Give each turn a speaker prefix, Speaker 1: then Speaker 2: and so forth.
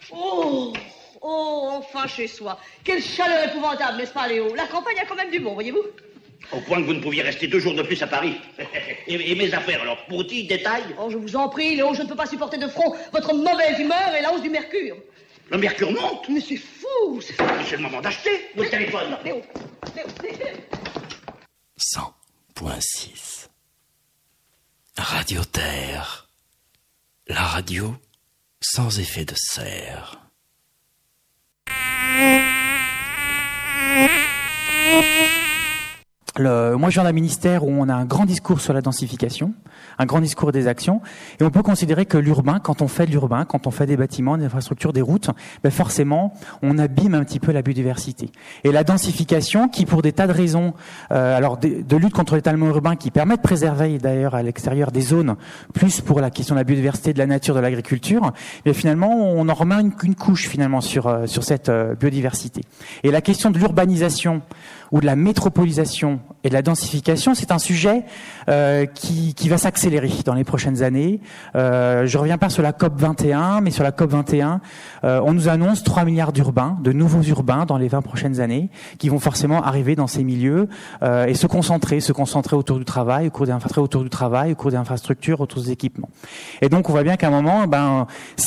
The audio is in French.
Speaker 1: Oh, enfin chez soi. Quelle chaleur épouvantable, n'est-ce pas, Léo? La campagne a quand même du bon, voyez-vous?
Speaker 2: Au point que vous ne pouviez rester 2 jours de plus à Paris. Et mes affaires, alors, petits détails?
Speaker 1: Oh, je vous en prie, Léo, je ne peux pas supporter de front votre mauvaise humeur et la hausse du mercure.
Speaker 2: Le mercure monte?
Speaker 1: Mais c'est fou, c'est fou.
Speaker 2: C'est le moment d'acheter votre téléphone.
Speaker 1: Léo.
Speaker 3: 100.6 Radio Terre. La radio sans effet de serre.
Speaker 4: Moi, je viens d'un ministère où on a un grand discours sur la densification, un grand discours des actions, et on peut considérer que l'urbain, quand on fait de l'urbain, quand on fait des bâtiments, des infrastructures, des routes, ben forcément, on abîme un petit peu la biodiversité. Et la densification, qui pour des tas de raisons, de lutte contre l'étalement urbain, qui permet de préserver d'ailleurs à l'extérieur des zones, plus pour la question de la biodiversité, de la nature, de l'agriculture, mais finalement, on en remet une couche finalement sur cette biodiversité. Et la question de l'urbanisation ou de la métropolisation et de la densification, c'est un sujet qui va s'accélérer dans les prochaines années. Je reviens pas sur la COP 21, mais sur la COP 21, on nous annonce 3 milliards d'urbains, de nouveaux urbains dans les 20 prochaines années, qui vont forcément arriver dans ces milieux et se concentrer autour du travail, autour des infrastructures, autour des équipements. Et donc on voit bien qu'à un moment,